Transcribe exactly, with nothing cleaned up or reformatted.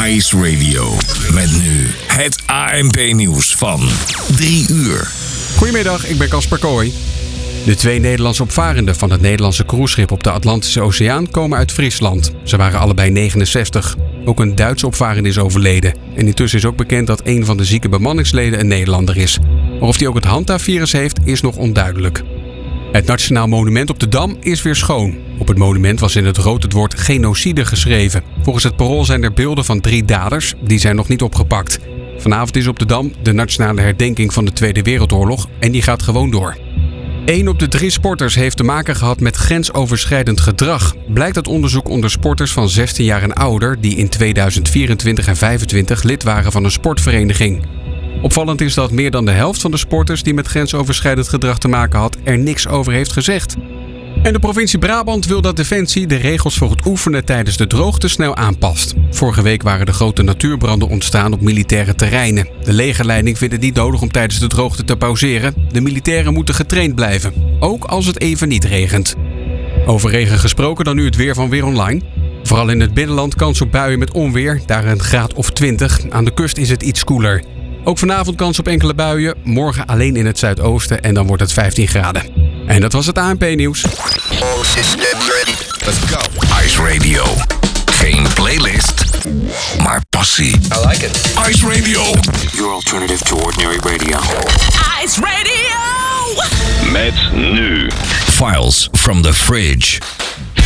Ice Radio. Met nu het A N P-nieuws van drie uur. Goedemiddag, ik ben Casper Kooi. De twee Nederlandse opvarenden van het Nederlandse cruiseschip op de Atlantische Oceaan komen uit Friesland. Ze waren allebei negenenzestig. Ook een Duitse opvarende is overleden. En intussen is ook bekend dat een van de zieke bemanningsleden een Nederlander is. Maar of hij ook het Hanta-virus heeft, is nog onduidelijk. Het Nationaal Monument op de Dam is weer schoon. Op het monument was in het rood het woord genocide geschreven. Volgens het Parool zijn er beelden van drie daders, die zijn nog niet opgepakt. Vanavond is op de Dam de nationale herdenking van de Tweede Wereldoorlog en die gaat gewoon door. Eén op de drie sporters heeft te maken gehad met grensoverschrijdend gedrag. Blijkt uit onderzoek onder sporters van zestien jaar en ouder die in tweeduizend vierentwintig en vijfentwintig lid waren van een sportvereniging. Opvallend is dat meer dan de helft van de sporters die met grensoverschrijdend gedrag te maken had er niks over heeft gezegd. En de provincie Brabant wil dat Defensie de regels voor het oefenen tijdens de droogte snel aanpast. Vorige week waren er grote natuurbranden ontstaan op militaire terreinen. De legerleiding vindt het niet nodig om tijdens de droogte te pauzeren. De militairen moeten getraind blijven, ook als het even niet regent. Over regen gesproken, dan nu het weer van Weer Online. Vooral in het binnenland kans op buien met onweer, daar een graad of twintig. Aan de kust is het iets koeler. Ook vanavond kans op enkele buien, morgen alleen in het zuidoosten en dan wordt het vijftien graden. En dat was het A N P-nieuws. Let's go. Ice Radio. Geen playlist, maar passie. I like it. Ice Radio. Your alternative to ordinary radio. Ice Radio! Met nu Files from the Fridge.